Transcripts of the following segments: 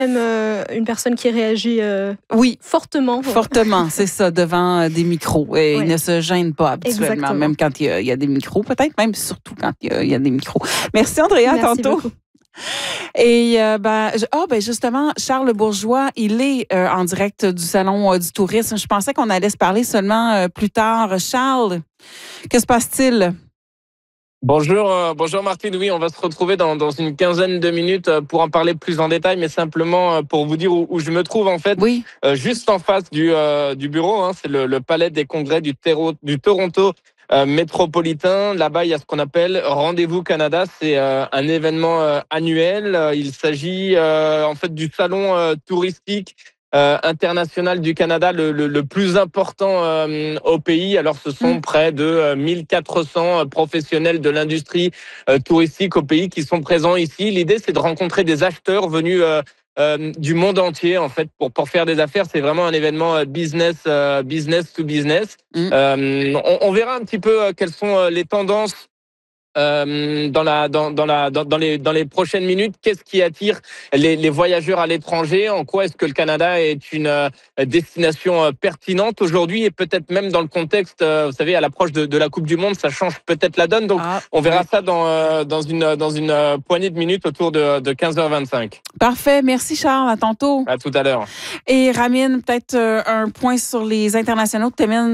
Même une personne qui réagit oui, fortement. Fortement, c'est ça, devant des micros. Et il ne se gêne pas habituellement, exactement. même quand il y a des micros, peut-être même surtout quand il y a des micros. Merci Andrea, Merci tantôt. beaucoup. Et justement, Charles Bourgeois, il est en direct du Salon du tourisme. Je pensais qu'on allait se parler seulement plus tard. Charles, que se passe-t-il? Bonjour Martine. Oui, on va se retrouver dans une quinzaine de minutes pour en parler plus en détail, mais simplement pour vous dire où je me trouve en fait. Oui. Juste en face du bureau, hein, c'est le palais des congrès du Toronto métropolitain. Là-bas, il y a ce qu'on appelle Rendez-vous Canada. C'est un événement annuel. Il s'agit en fait du salon touristique international du Canada, le plus important au pays. Alors, ce sont près de 1400 professionnels de l'industrie touristique au pays qui sont présents ici. L'idée, c'est de rencontrer des acheteurs venus du monde entier, en fait, pour faire des affaires. C'est vraiment un événement business to business. On verra un petit peu quelles sont les tendances dans les prochaines minutes. Qu'est-ce qui attire les voyageurs à l'étranger? En quoi est-ce que le Canada est une destination pertinente aujourd'hui, et peut-être même dans le contexte, vous savez, à l'approche de la Coupe du Monde, ça change peut-être la donne. Donc on verra ça dans une poignée de minutes autour de 15h25. Parfait, merci Charles, à tantôt. À tout à l'heure. Et Ramin, peut-être un point sur les internationaux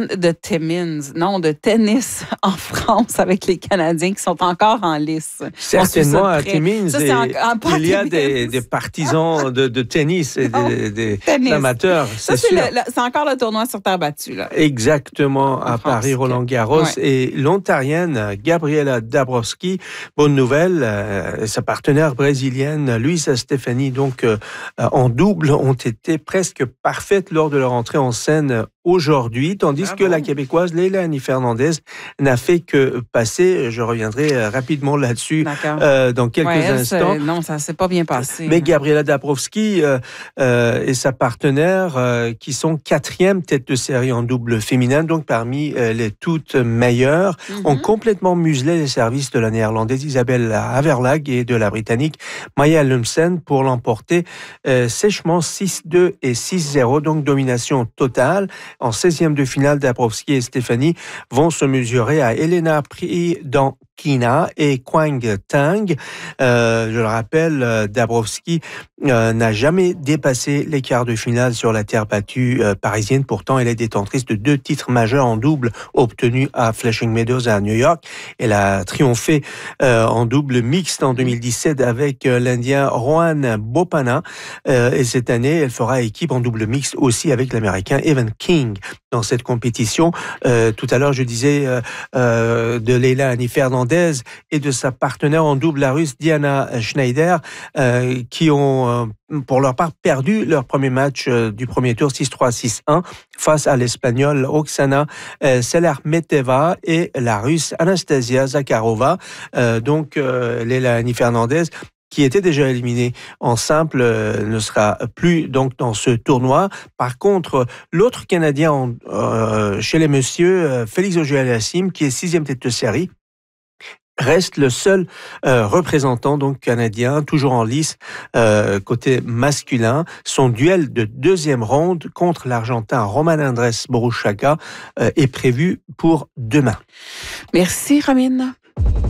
de tennis en France avec les Canadiens qui sont encore en lice. Certainement, à Timmins, il y a des partisans de tennis et des amateurs, c'est sûr. C'est encore le tournoi sur terre battue. Là. Exactement, à Paris, Roland-Garros. Ouais. Et l'Ontarienne, Gabriela Dabrowski, bonne nouvelle, sa partenaire brésilienne, Luisa Stefani, donc en double, ont été presque parfaites lors de leur entrée en scène aujourd'hui, tandis que la Québécoise Leilani Fernandez n'a fait que passer. Je reviendrai rapidement là-dessus dans quelques instants. Non, ça ne s'est pas bien passé. Mais Gabriela Dabrowski et sa partenaire, qui sont 4e tête de série en double féminin, donc parmi les toutes meilleures, ont complètement muselé les services de la néerlandaise Isabelle Haverlag et de la britannique Maya Lumsen pour l'emporter sèchement 6-2 et 6-0, donc domination totale. En 16e de finale, Dabrowski et Stefani vont se mesurer à Elena Pridankina et Quang Tang. Je le rappelle, Dabrowski n'a jamais dépassé les quarts de finale sur la terre battue parisienne. Pourtant, elle est détentrice de 2 titres majeurs en double obtenus à Flushing Meadows à New York. Elle a triomphé en double mixte en 2017 avec l'Indien Rohan Bopanna. Et cette année, elle fera équipe en double mixte aussi avec l'Américain Evan King dans cette compétition. Tout à l'heure, je disais de Leilani Fernandez et de sa partenaire en double, la Russe Diana Schneider, qui ont pour leur part perdu leur premier match du premier tour 6-3, 6-1 face à l'Espagnole Oksana Selermeteva et la Russe Anastasia Zakharova. Donc Leilani Fernandez, qui était déjà éliminé en simple, ne sera plus donc dans ce tournoi. Par contre, l'autre Canadien chez les messieurs, Félix Auger-Aliassime, qui est 6e tête de série, reste le seul représentant donc canadien, toujours en lice côté masculin. Son duel de 2e ronde contre l'Argentin Roman Andrés Borruchaga est prévu pour demain. Merci, Ramin.